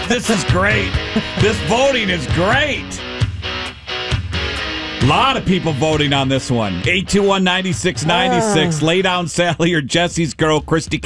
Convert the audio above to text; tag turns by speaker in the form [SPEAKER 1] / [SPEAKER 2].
[SPEAKER 1] This is great. This voting is great. A lot of people voting on this one. 821-9696. Lay down Sally or Jesse's girl, Christy